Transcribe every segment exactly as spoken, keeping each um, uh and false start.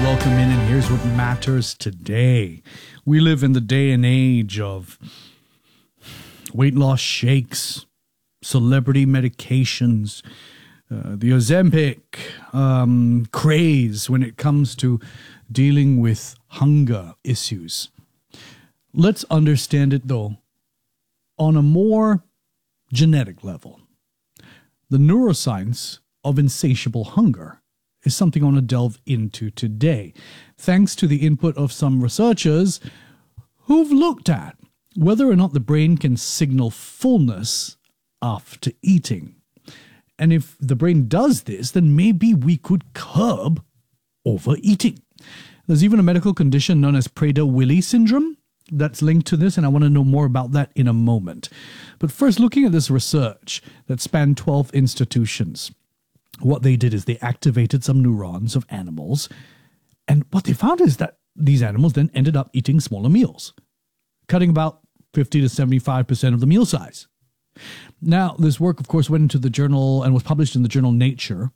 welcome in, and here's what matters today. We live in the day and age of weight loss shakes, celebrity medications, uh, the Ozempic um, craze when it comes to dealing with hunger issues. Let's understand it, though, on a more genetic level. The neuroscience of insatiable hunger is something I want to delve into today, thanks to the input of some researchers who've looked at whether or not the brain can signal fullness after eating. And if the brain does this, then maybe we could curb overeating. There's even a medical condition known as Prader-Willi syndrome that's linked to this, and I want to know more about that in a moment. But first, looking at this research that spanned twelve institutions, what they did is they activated some neurons of animals, and what they found is that these animals then ended up eating smaller meals, cutting about fifty to seventy-five percent of the meal size. Now, this work, of course, went into the journal and was published in the journal Nature,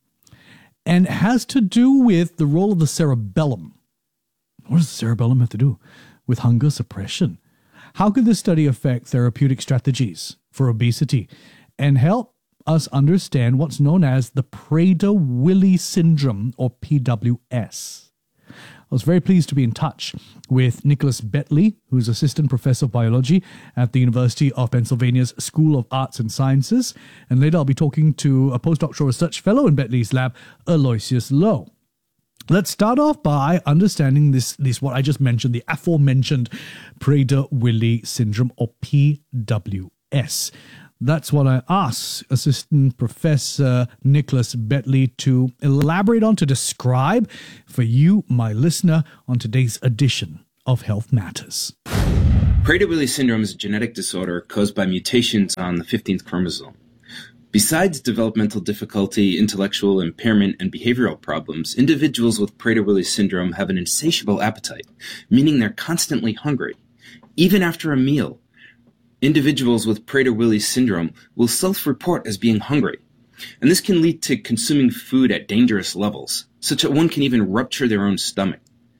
and has to do with the role of the cerebellum. What does the cerebellum have to do with hunger suppression? How could this study affect therapeutic strategies for obesity and help us understand what's known as the Prader-Willi syndrome, or P W S? I was very pleased to be in touch with Nicholas Betley, who's Assistant Professor of Biology at the University of Pennsylvania's School of Arts and Sciences. And later I'll be talking to a postdoctoral research fellow in Betley's lab, Aloysius Lowe. Let's start off by understanding this, this what I just mentioned, the aforementioned Prader-Willi syndrome, or P W S. That's what I asked Assistant Professor Nicholas Betley to elaborate on, to describe for you, my listener, on today's edition of Health Matters. Prader-Willi syndrome is a genetic disorder caused by mutations on the fifteenth chromosome. Besides developmental difficulty, intellectual impairment, and behavioral problems, individuals with Prader-Willi syndrome have an insatiable appetite, meaning they're constantly hungry. Even after a meal, individuals with Prader-Willi syndrome will self-report as being hungry, and this can lead to consuming food at dangerous levels, such that one can even rupture their own stomach.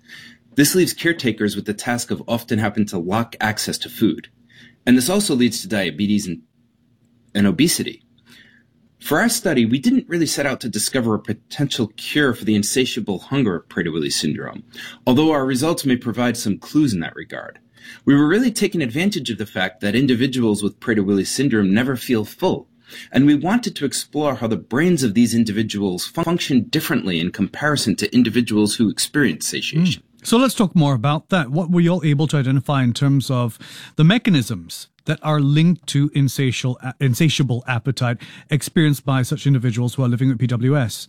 This leaves caretakers with the task of often having to lock access to food, and this also leads to diabetes and, and obesity. For our study, we didn't really set out to discover a potential cure for the insatiable hunger of Prader-Willi syndrome, although our results may provide some clues in that regard. We were really taking advantage of the fact that individuals with Prader-Willi syndrome never feel full, and we wanted to explore how the brains of these individuals function differently in comparison to individuals who experience satiation. Mm. So let's talk more about that. What were you all able to identify in terms of the mechanisms that are linked to insatiable, insatiable appetite experienced by such individuals who are living with P W S?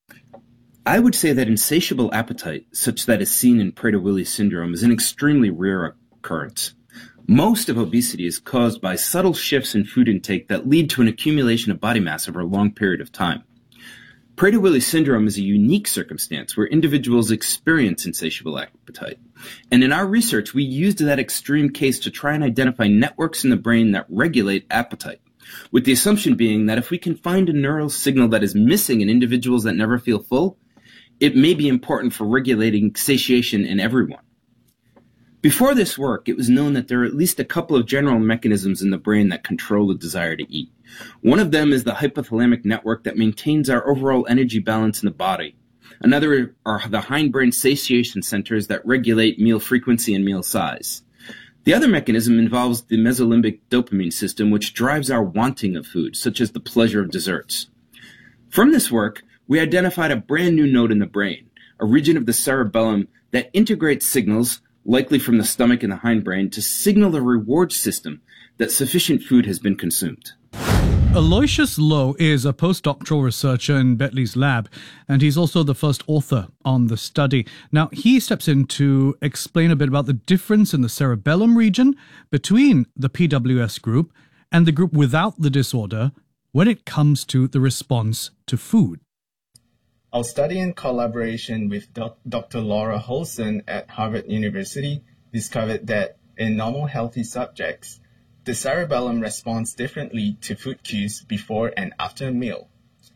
I would say that insatiable appetite, such that is seen in Prader-Willi syndrome, is an extremely rare occurrence. Most of obesity is caused by subtle shifts in food intake that lead to an accumulation of body mass over a long period of time. Prader-Willi syndrome is a unique circumstance where individuals experience insatiable appetite. And in our research, we used that extreme case to try and identify networks in the brain that regulate appetite, with the assumption being that if we can find a neural signal that is missing in individuals that never feel full, it may be important for regulating satiation in everyone. Before this work, it was known that there are at least a couple of general mechanisms in the brain that control the desire to eat. One of them is the hypothalamic network that maintains our overall energy balance in the body. Another are the hindbrain satiation centers that regulate meal frequency and meal size. The other mechanism involves the mesolimbic dopamine system, which drives our wanting of food, such as the pleasure of desserts. From this work, we identified a brand new node in the brain, a region of the cerebellum that integrates signals, likely from the stomach and the hindbrain, to signal the reward system that sufficient food has been consumed. Aloysius Lowe is a postdoctoral researcher in Betley's lab, and he's also the first author on the study. Now, he steps in to explain a bit about the difference in the cerebellum region between the P W S group and the group without the disorder when it comes to the response to food. Our study, in collaboration with Doctor Laura Holson at Harvard University, discovered that in normal healthy subjects, the cerebellum responds differently to food cues before and after a meal.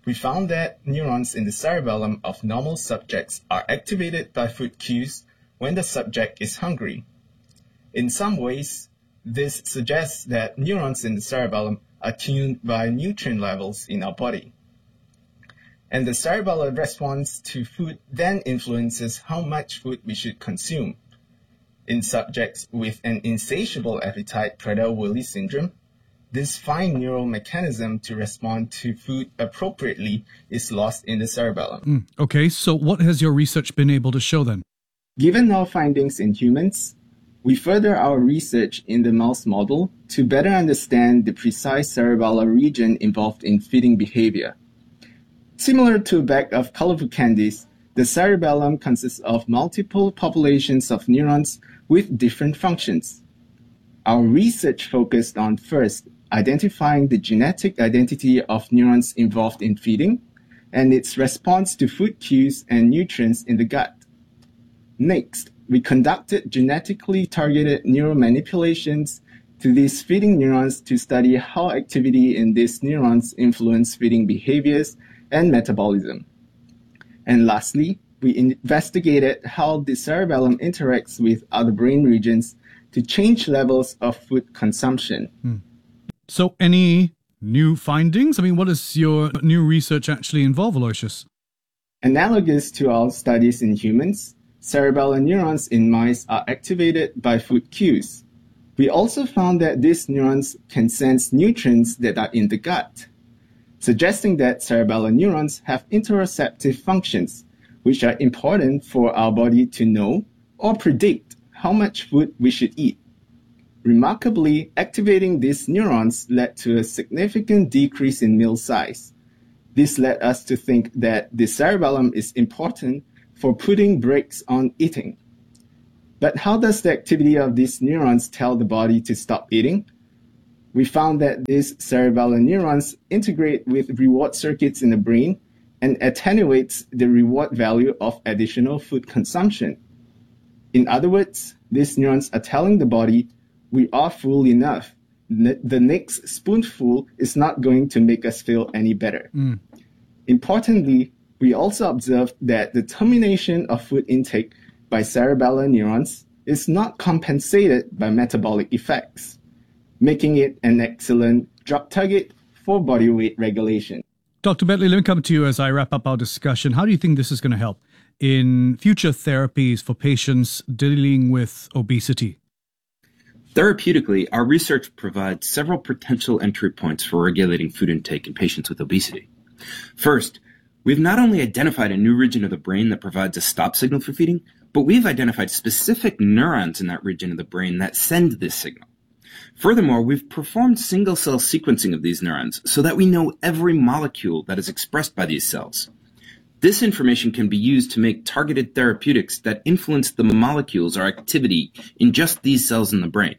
we found that neurons in the cerebellum of normal subjects are activated by food cues when the subject is hungry. In some ways, this suggests that neurons in the cerebellum are tuned by nutrient levels in our body. And the cerebellar response to food then influences how much food we should consume. In subjects with an insatiable appetite, Prader-Willi syndrome, this fine neural mechanism to respond to food appropriately is lost in the cerebellum. Mm, okay, so what has your research been able to show then? Given our findings in humans, we further our research in the mouse model to better understand the precise cerebellar region involved in feeding behavior. Similar to a bag of colorful candies, the cerebellum consists of multiple populations of neurons with different functions. Our research focused on, first, identifying the genetic identity of neurons involved in feeding and its response to food cues and nutrients in the gut. Next, we conducted genetically targeted neuromanipulations to these feeding neurons to study how activity in these neurons influence feeding behaviors and metabolism. And lastly, we investigated how the cerebellum interacts with other brain regions to change levels of food consumption. Hmm. So any new findings? I mean, what does your new research actually involve, Aloysius? Analogous to our studies in humans, cerebellar neurons in mice are activated by food cues. We also found that these neurons can sense nutrients that are in the gut, suggesting that cerebellar neurons have interoceptive functions, which are important for our body to know or predict how much food we should eat. Remarkably, activating these neurons led to a significant decrease in meal size. This led us to think that the cerebellum is important for putting brakes on eating. But how does the activity of these neurons tell the body to stop eating? We found that these cerebellar neurons integrate with reward circuits in the brain and attenuates the reward value of additional food consumption. In other words, these neurons are telling the body, we are full enough. The next spoonful is not going to make us feel any better. Mm. Importantly, we also observed that the termination of food intake by cerebellar neurons is not compensated by metabolic effects, making it an excellent drug target for body weight regulation. Doctor Bentley, let me come to you as I wrap up our discussion. How do you think this is going to help in future therapies for patients dealing with obesity? Therapeutically, our research provides several potential entry points for regulating food intake in patients with obesity. First, we've not only identified a new region of the brain that provides a stop signal for feeding, but we've identified specific neurons in that region of the brain that send this signal. Furthermore, we've performed single-cell sequencing of these neurons so that we know every molecule that is expressed by these cells. This information can be used to make targeted therapeutics that influence the molecules or activity in just these cells in the brain.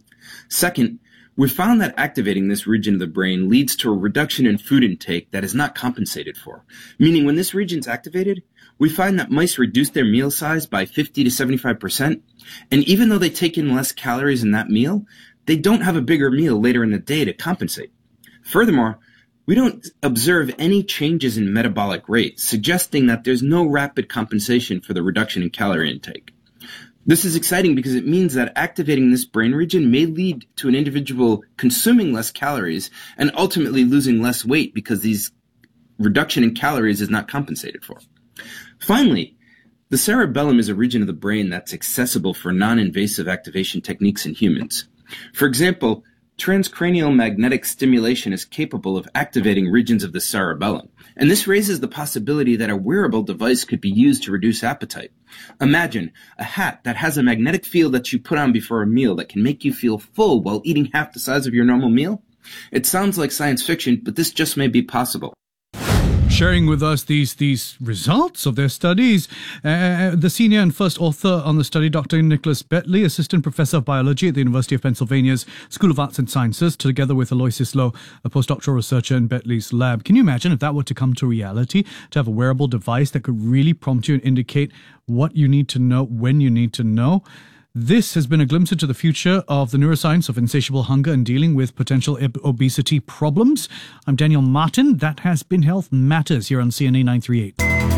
Second, we found that activating this region of the brain leads to a reduction in food intake that is not compensated for, meaning when this region is activated, we find that mice reduce their meal size by fifty to seventy-five percent, and even though they take in less calories in that meal, they don't have a bigger meal later in the day to compensate. Furthermore, we don't observe any changes in metabolic rate, suggesting that there's no rapid compensation for the reduction in calorie intake. This is exciting because it means that activating this brain region may lead to an individual consuming less calories and ultimately losing less weight because these reduction in calories is not compensated for. Finally, the cerebellum is a region of the brain that's accessible for non-invasive activation techniques in humans. For example, transcranial magnetic stimulation is capable of activating regions of the cerebellum, and this raises the possibility that a wearable device could be used to reduce appetite. Imagine a hat that has a magnetic field that you put on before a meal that can make you feel full while eating half the size of your normal meal. It sounds like science fiction, but this just may be possible. Sharing with us these these results of their studies, uh, the senior and first author on the study, Doctor Nicholas Bentley, Assistant Professor of Biology at the University of Pennsylvania's School of Arts and Sciences, together with Aloysius Loh, a postdoctoral researcher in Bentley's lab. Can you imagine if that were to come to reality, to have a wearable device that could really prompt you and indicate what you need to know, when you need to know? This has been a glimpse into the future of the neuroscience of insatiable hunger and dealing with potential ob- obesity problems. I'm Daniel Martin. That has been Health Matters here on C N A nine thirty-eight.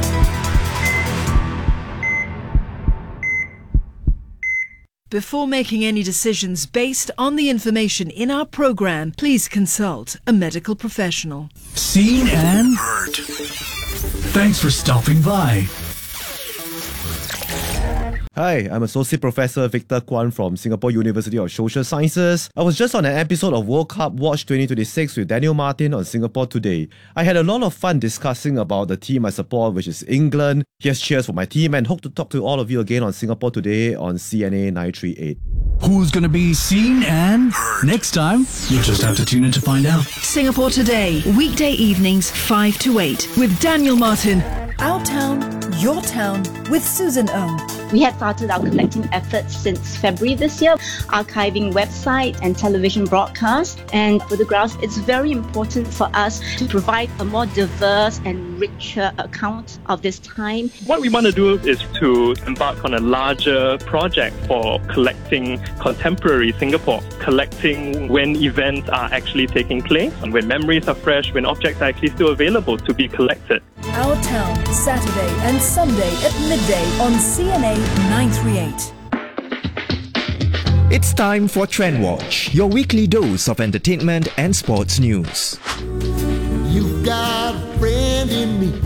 Before making any decisions based on the information in our program, please consult a medical professional. Seen and heard. Thanks for stopping by. Hi, I'm Associate Professor Victor Kwan from Singapore University of Social Sciences. I was just on an episode of World Cup Watch twenty twenty-six with Daniel Martin on Singapore Today. I had a lot of fun discussing about the team I support, which is England. Here's cheers for my team, and hope to talk to all of you again on Singapore Today on C N A nine thirty-eight. Who's going to be seen and heard? Next time, you'll just have to tune in to find out. Singapore Today, weekday evenings five to eight with Daniel Martin. Our town, your town with Susan Ong. We have started our collecting efforts since February this year, archiving website and television broadcasts and photographs. It's very important for us to provide a more diverse and richer account of this time. What we want to do is to embark on a larger project for collecting contemporary Singapore, collecting when events are actually taking place, and when memories are fresh, when objects are actually still available to be collected. Our town, Saturday and Sunday at midday on C N A nine thirty-eight. It's time for Trend Watch, your weekly dose of entertainment and sports news. You've got a friend in me.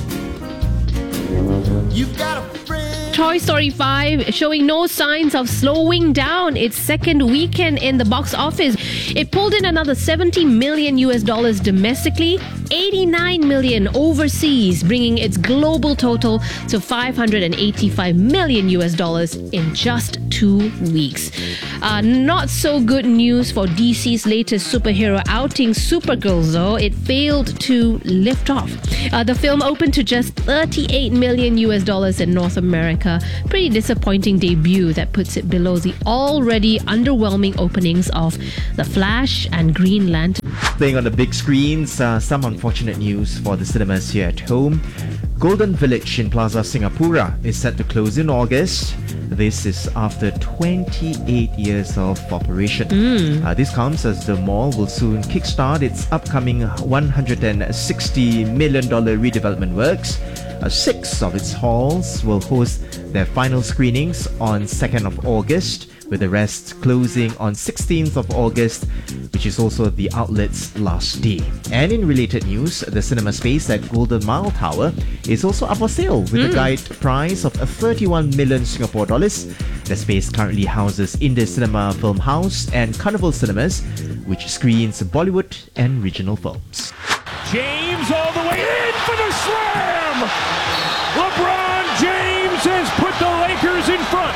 You've got a friend. Toy Story five showing no signs of slowing down its second weekend in the box office. It pulled in another seventy million U S dollars domestically, eighty-nine million overseas, bringing its global total to five hundred eighty-five million U S dollars in just two weeks. Uh, not so good news for D C's latest superhero outing, Supergirl, though. It failed to lift off. Uh, the film opened to just thirty-eight million U S dollars in North America. Pretty disappointing debut that puts it below the already underwhelming openings of The Flash and Green Lantern. Playing on the big screens, uh, some unfortunate news for the cinemas here at home. Golden Village in Plaza Singapura is set to close in August. This is after twenty-eight years of operation. Mm. Uh, this comes as the mall will soon kickstart its upcoming one hundred sixty million dollars redevelopment works. Uh, six of its halls will host their final screenings on second of August, with the rest closing on sixteenth of August, which is also the outlet's last day. And in related news, the cinema space at Golden Mile Tower is also up for sale with mm. a guide price of thirty-one million Singapore dollars. The space currently houses Indus Cinema Film House and Carnival Cinemas, which screens Bollywood and regional films. James all the way in for the slam! LeBron James has put the Lakers in front.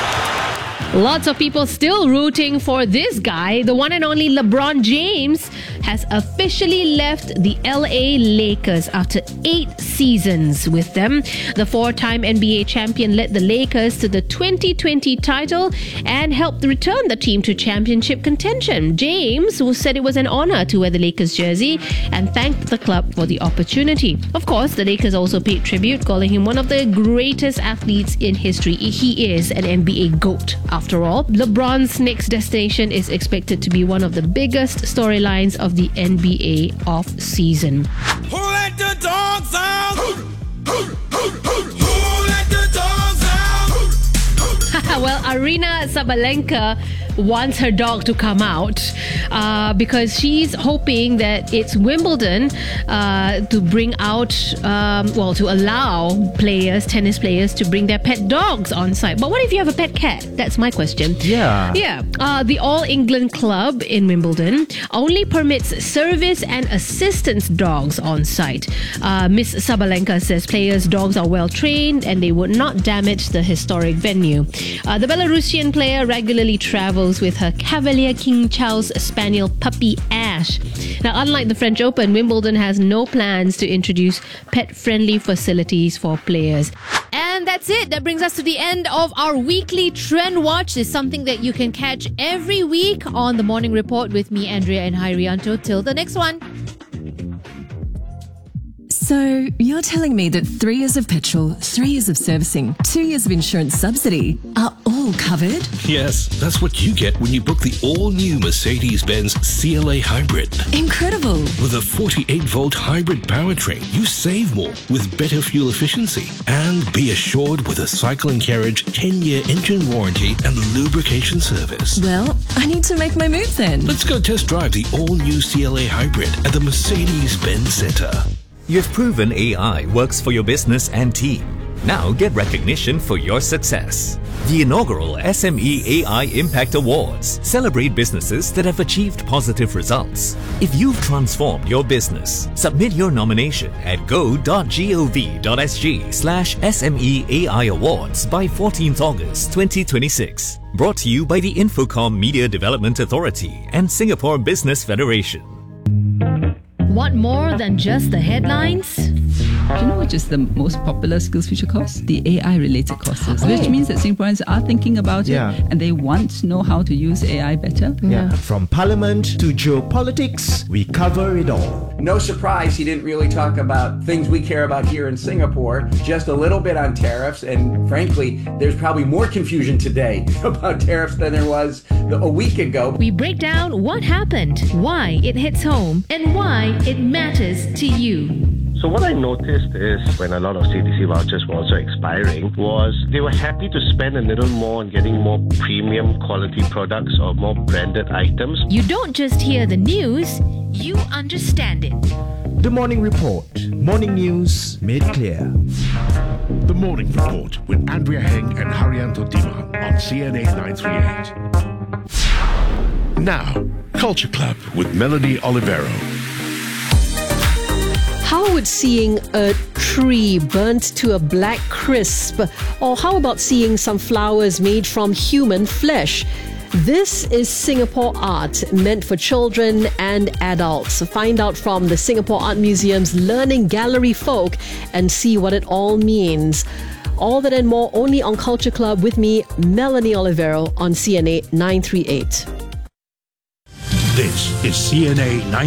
Lots of people still rooting for this guy. The one and only LeBron James has officially left the L A Lakers after eight seasons with them. The four-time N B A champion led the Lakers to the twenty twenty title and helped return the team to championship contention. James, who said it was an honor to wear the Lakers jersey, and thanked the club for the opportunity. Of course, the Lakers also paid tribute, calling him one of the greatest athletes in history. He is an N B A GOAT, after all. LeBron's next destination is expected to be one of the biggest storylines of the N B A off-season. Who let the dogs out? Who, who, who, who, who let the dogs out? Well, Aryna Sabalenka wants her dog to come out uh, because she's hoping that it's Wimbledon uh, to bring out, um, well, to allow players, tennis players, to bring their pet dogs on site. But what if you have a pet cat? That's my question. Yeah. Yeah. Uh, the All England Club in Wimbledon only permits service and assistance dogs on site. Uh, Miss Sabalenka says players' dogs are well trained and they would not damage the historic venue. Uh, the Belarusian player regularly travels with her Cavalier King Charles Spaniel puppy Ash. Now, unlike the French Open, Wimbledon has no plans to introduce pet-friendly facilities for players. And that's it. That brings us to the end of our weekly Trend Watch. It's something that you can catch every week on the Morning Report with me, Andrea and Hairianto. Till the next one. So, you're telling me that three years of petrol, three years of servicing, two years of insurance subsidy are all covered? Yes, that's what you get when you book the all-new Mercedes-Benz C L A Hybrid. Incredible! With a forty-eight volt hybrid powertrain, you save more with better fuel efficiency. And be assured with a cycle and carriage ten year engine warranty and lubrication service. Well, I need to make my move then. Let's go test drive the all-new C L A Hybrid at the Mercedes-Benz Center. You've proven A I works for your business and team. Now get recognition for your success. The inaugural S M E A I Impact Awards celebrate businesses that have achieved positive results. If you've transformed your business, submit your nomination at go.gov.sg slash SMEAI Awards by fourteenth August twenty twenty-six. Brought to you by the Infocom Media Development Authority and Singapore Business Federation. Want more than just the headlines? Do you know which is the most popular SkillsFuture course? The A I-related courses, oh. which means that Singaporeans are thinking about Yeah. it and they want to know how to use A I better. Yeah. From parliament to geopolitics, we cover it all. No surprise he didn't really talk about things we care about here in Singapore, just a little bit on tariffs, and frankly, there's probably more confusion today about tariffs than there was a week ago. We break down what happened, why it hits home, and why it matters to you. So what I noticed is when a lot of C D C vouchers were also expiring was they were happy to spend a little more on getting more premium quality products or more branded items. You don't just hear the news, you understand it. The Morning Report. Morning news made clear. The Morning Report with Andrea Heng and Haryanto Diman on C N A nine thirty-eight. Now, Culture Club with Melanie Olivero. How would seeing a tree burnt to a black crisp, or how about seeing some flowers made from human flesh? This is Singapore art, meant for children and adults. Find out from the Singapore Art Museum's Learning Gallery Folk and see what it all means. All that and more only on Culture Club with me, Melanie Olivero, on C N A nine thirty-eight. This is C N A nine